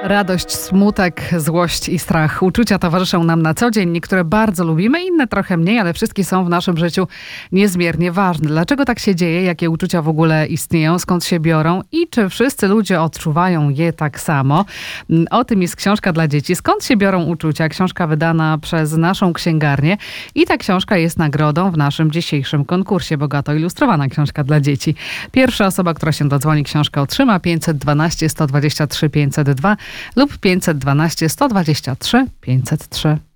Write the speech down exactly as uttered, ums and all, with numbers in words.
Radość, smutek, złość i strach. Uczucia towarzyszą nam na co dzień. Niektóre bardzo lubimy, inne trochę mniej, ale wszystkie są w naszym życiu niezmiernie ważne. Dlaczego tak się dzieje? Jakie uczucia w ogóle istnieją? Skąd się biorą? I czy wszyscy ludzie odczuwają je tak samo? O tym jest książka dla dzieci. Skąd się biorą uczucia? Książka wydana przez naszą księgarnię. I ta książka jest nagrodą w naszym dzisiejszym konkursie. Bogato ilustrowana książka dla dzieci. Pierwsza osoba, która się dodzwoni, książkę otrzyma. pięćset dwanaście sto dwadzieścia trzy pięćset dwa lub pięćset dwanaście sto dwadzieścia trzy pięćset trzy.